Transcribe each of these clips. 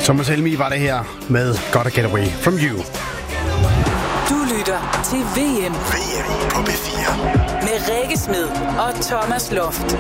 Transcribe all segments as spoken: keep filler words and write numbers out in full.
Thomas Helmig var det her med Gotta Get Away From You. Du lytter til V M. V M på B fire. Med Rikke Smed og Thomas Loft.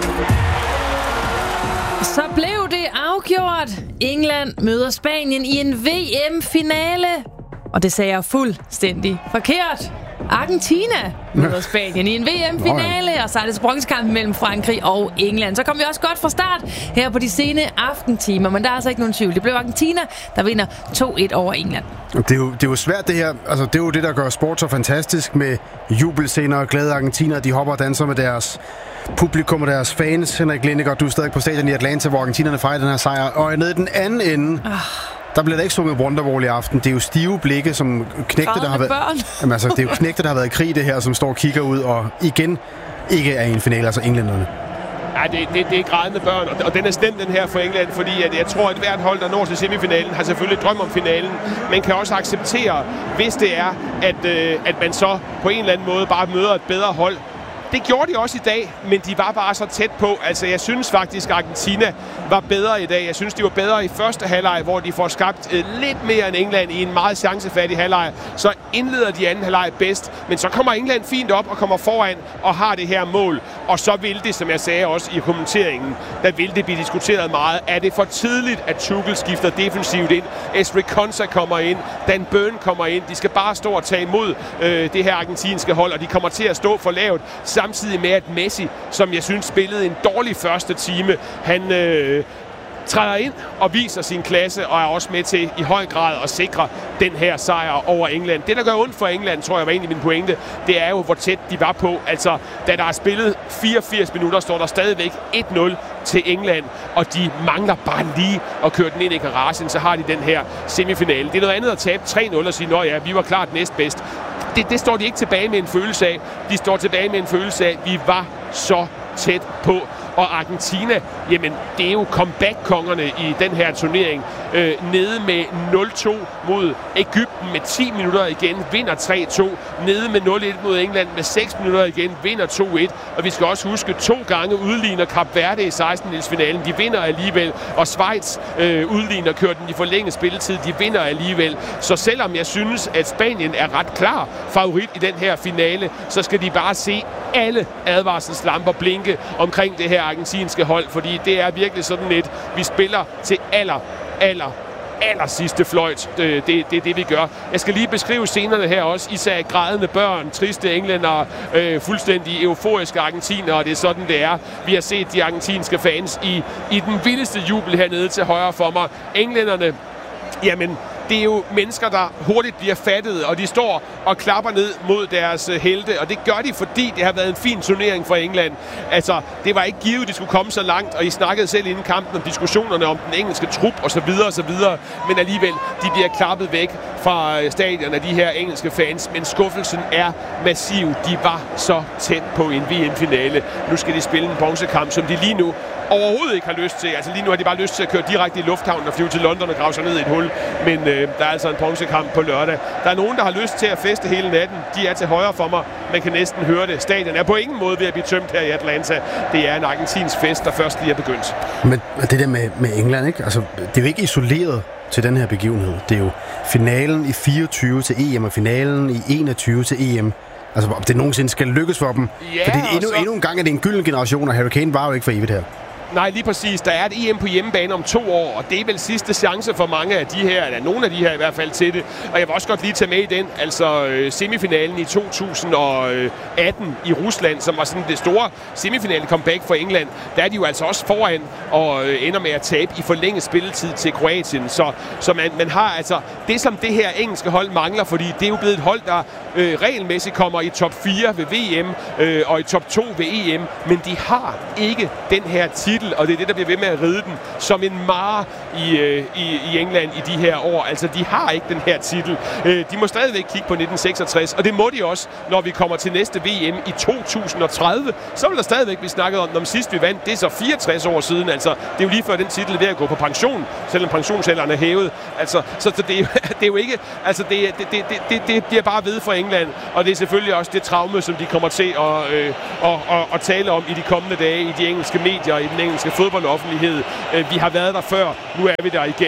Så blev det afgjort. England møder Spanien i en V M-finale. Og det sagde jeg fuldstændig forkert. Argentina møder Spanien i en V M-finale, og så er det bronzekampen mellem Frankrig og England. Så kom vi også godt fra start her på de sene aftentimer, men der er altså ikke nogen tvivl. Det blev Argentina, der vinder to et over England. Det er, jo, det er jo svært det her. Altså, det er jo det, der gør sport så fantastisk med jubelscener og glade argentiner. De hopper og danser med deres publikum og deres fans. Henrik Lindegaard, du er stadig på stadion i Atlanta, hvor argentinerne fejrer den her sejr. Og nede i den anden ende... Oh. Der bliver der ikke sunget Wonderwall i aften. Det er jo stive blikke, som knægte, der har været... Jamen, altså, det er jo knægte, der har været i krig, det her, som står og kigger ud, og igen ikke er i en finale, altså englænderne. Ja, det, det, det er grædende børn, og den er stemt, den her for England, fordi at jeg tror, at hvert hold, der når til semifinalen, har selvfølgelig drøm om finalen, men kan også acceptere, hvis det er, at, øh, at man så på en eller anden måde bare møder et bedre hold. Det gjorde de også i dag, men de var bare så tæt på. Altså, jeg synes faktisk, at Argentina var bedre i dag. Jeg synes, de var bedre i første halvleg, hvor de får skabt øh, lidt mere end England i en meget chancefattig halvleg. Så indleder de anden halvleg bedst, men så kommer England fint op og kommer foran og har det her mål. Og så vil det, som jeg sagde også i kommenteringen, der vil det blive diskuteret meget. Er det for tidligt, at Tuchel skifter defensivt ind? Ezri Konsa kommer ind, Dan Burn kommer ind. De skal bare stå og tage imod øh, det her argentinske hold, og de kommer til at stå for lavt. Samtidig med, at Messi, som jeg synes spillede en dårlig første time, han øh, træder ind og viser sin klasse, og er også med til i høj grad at sikre den her sejr over England. Det, der gør ondt for England, tror jeg var egentlig min pointe, det er jo, hvor tæt de var på. Altså, da der er spillet fireogfirs minutter, står der stadigvæk et nul til England, og de mangler bare lige at køre den ind i garagen, så har de den her semifinale. Det er noget andet at tabe tre nul og sige, nå ja, vi var klart næstbedst. Det, det står de ikke tilbage med en følelse af. De står tilbage med en følelse af, at vi var så tæt på. Og Argentina, jamen, det er jo comeback-kongerne i den her turnering. Øh, nede med nul to mod Egypten med ti minutter igen, vinder tre to. Nede med nul et mod England med seks minutter igen, vinder to et. Og vi skal også huske, to gange udligner Kap Verde i sekstendedelsfinalen. De vinder alligevel. Og Schweiz øh, udligner, kører den i forlænget spilletid. De vinder alligevel. Så selvom jeg synes, at Spanien er ret klar favorit i den her finale, så skal de bare se alle advarselslamper blinke omkring det her argentinske hold, fordi det er virkelig sådan et, vi spiller til aller, aller, aller sidste fløjt. Det, det, det er det, vi gør. Jeg skal lige beskrive scenerne her også. Især grædende børn, triste englænder, øh, fuldstændig euforiske argentinere, og det er sådan, det er. Vi har set de argentinske fans i, i den vildeste jubel hernede til højre for mig. Englænderne, jamen, det er jo mennesker, der hurtigt bliver fattet, og de står og klapper ned mod deres helte, og det gør de, fordi det har været en fin turnering for England. Altså, det var ikke givet, de skulle komme så langt, og I snakkede selv inden kampen om diskussionerne om den engelske trup og så videre og så videre, men alligevel, de bliver klappet væk fra stadion af de her engelske fans, men skuffelsen er massiv. De var så tæt på en V M-finale. Nu skal de spille en bronzekamp, som de lige nu overhovedet ikke har lyst til. Altså lige nu har de bare lyst til at køre direkte i lufthavnen og flyve til London og grave sig ned i et hul. Men øh, der er altså en bronzekamp på lørdag. Der er nogen, der har lyst til at feste hele natten. De er til højre for mig. Man kan næsten høre det. Stadion er på ingen måde ved at blive tømt her i Atlanta. Det er en argentinsk fest, der først lige er begyndt. Men det der med, med England, ikke? Altså, det er jo ikke isoleret til den her begivenhed. Det er jo finalen i fireogtyve til E M og finalen i enogtyve til E M. Altså, om det nogensinde skal lykkes for dem. Ja, fordi endnu, så... endnu en gang er det en gylden generation, og Harry Kane var jo ikke for evigt her. Nej, lige præcis. Der er et E M på hjemmebane om to år, og det er vel sidste chance for mange af de her, eller nogle af de her i hvert fald til det. Og jeg vil også godt lige tage med i den, altså øh, semifinalen i to tusind og atten i Rusland, som var sådan det store semifinale comeback for England. Der er de jo altså også foran og øh, ender med at tabe i forlænget spilletid til Kroatien. Så, så man, man har altså det, som det her engelske hold mangler, fordi det er jo blevet et hold, der øh, regelmæssigt kommer i top fire ved V M øh, og i top to ved E M, men de har ikke den her titel, og det er det, der bliver ved med at ride den som en mare i, øh, i, i England i de her år. Altså, de har ikke den her titel. Øh, de må stadigvæk kigge på nitten seksogtres, og det må de også, når vi kommer til næste V M i to tusind og tredive. Så vil der stadigvæk blive snakket om, når sidst vi vandt, det er så fireogtres år siden. Altså, det er jo lige før den titel er ved at gå på pension, selvom pensionsalderen er hævet. Altså, så det er, jo, det er jo ikke... Altså, det, det, det, det, det bliver bare ved for England, og det er selvfølgelig også det traume, som de kommer til at, øh, at, at, at tale om i de kommende dage i de engelske medier, i den engelske fodboldoffentlighed. Vi har været der før, nu er vi der igen.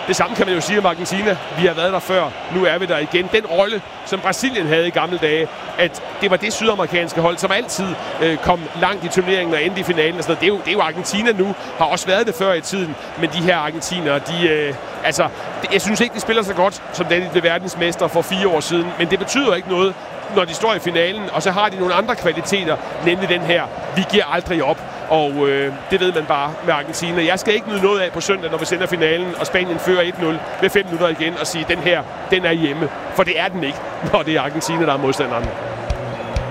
det samme kan man jo sige om Argentina. Vi har været der før, nu er vi der igen. Den rolle, som Brasilien havde i gamle dage, at det var det sydamerikanske hold, som altid øh, kom langt i turneringen og endte i finalen. Og sådan noget. Det, er jo, det er jo Argentina nu, har også været det før i tiden, men de her argentinere, de, øh, altså, jeg synes ikke, de spiller så godt, som da de blev verdensmester for fire år siden, men det betyder ikke noget, når de står i finalen, og så har de nogle andre kvaliteter, nemlig den her, vi giver aldrig op, og øh, det ved man bare med Argentina. Jeg skal ikke nyde noget af på søndag, når vi sender finalen, og Spanien fører et nul med fem minutter igen, og sige, den her, den er hjemme, for det er den ikke, når det er Argentina, der er modstanderen.